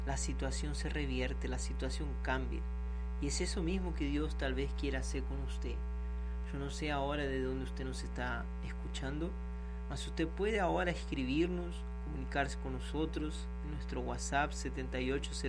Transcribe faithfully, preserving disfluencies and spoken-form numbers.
la situación se revierte, la situación cambia. Y es eso mismo que Dios tal vez quiera hacer con usted. Yo no sé ahora de dónde usted nos está escuchando, mas usted puede ahora escribirnos, comunicarse con nosotros en nuestro WhatsApp siete ocho cero